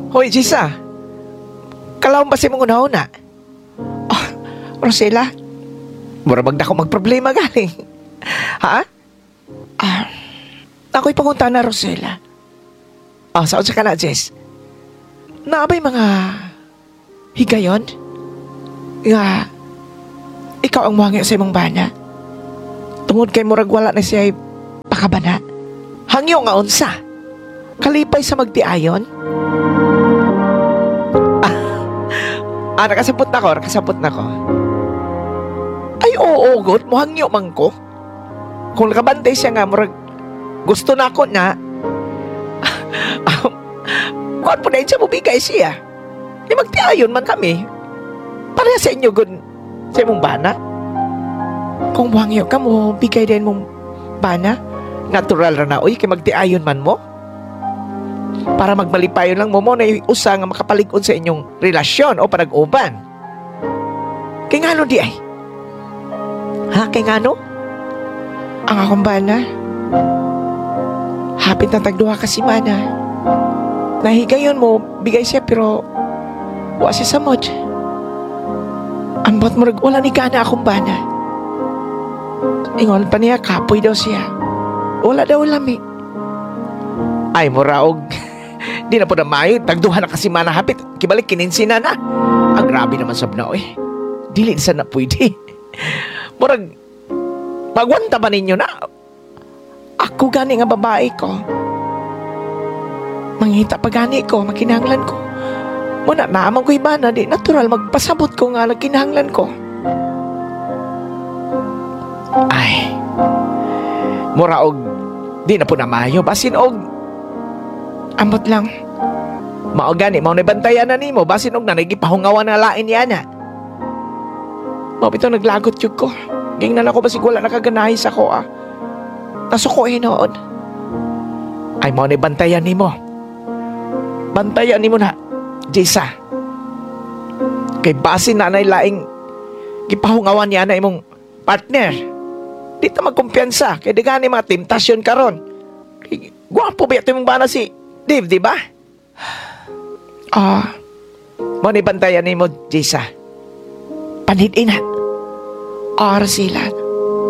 Hoy, Jisa. Kalawang ba si mong una-una? Oh, Rosela. Mura magda ko magproblema galing. Ha? Ako'y pangunta na, Rosela. Saan sa ka na, Jess? Naabay mga higayon? Nga, ikaw ang muhangyo sa imong bana. Tungod kay murag wala na siya pakabana. Hangyo nga unsa? Kalipay sa magtiayon? Nakasapot na ko. Ay, oo, God, muhangyo man ko. Kung nakabantay siya nga, murag gusto na ako na. Kung po na siya mabigay siya. Magtiayon man kami. Para sa inyo, God, sa imong bana. Kung muhangyo ka mo, bigay din mong bana. Natural ra na, kay magtiayon man mo. Para magmalipayon lang mo na usa nga makapalig-on sa inyong relasyon o panag-uban. Kay ngano di ay? Kay ngano? Ang akong bana, hapit na tagduha ka si mana. Nahigayon mo, bigay siya pero wa siya samod. Ambot mo wala ni kana akong bana. Ingon pa niya, kapoy daw siya. Wala daw lami. Ay, muraog. Di na po na mayo. Tagduhan na kasi mana hapit. Kibalik kininsina na. Ang grabe naman sab na, Dili sa na pwede. Murag, magwanta ba ninyo na? Ako gani nga babae ko. Manghita pa gani ko, makinahanglan ko. Muna naamang ko iba na, di natural magpasabot ko nga kinahanglan ko. Ay, muraog, di na po na mayo. Basin og, ambot lang. Mao gani, mao nabantayan na nimo. Basin og na nagipahungawan na lain yana. Mao bitaw naglagot yug ko. Gingnan ako basig wala nakaganahi sa ko Nasuko noon. Ay mao nabantayan nimo. Bantayan nimo na, Jessa. Kay basin na laing gipahungawan yana imong partner. Di ta magkumpiyansa kay dagani mga temptasyon karon. Gwapo ba ito mong bana si Dave, di ba? Mo ni bantayan ni mo, Jessa. Panhid ina. Sila.